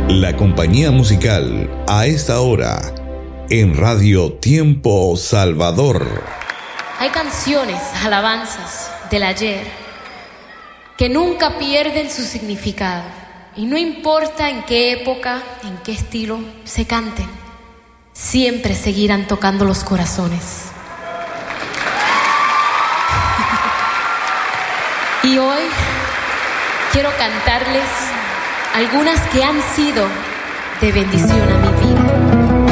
La compañía musical a esta hora en Radio Tiempo Salvador. Hay canciones, alabanzas del ayer que nunca pierden su significado, y no importa en qué época, en qué estilo se canten, siempre seguirán tocando los corazones. Y hoy quiero cantarles algunas que han sido de bendición a mi vida.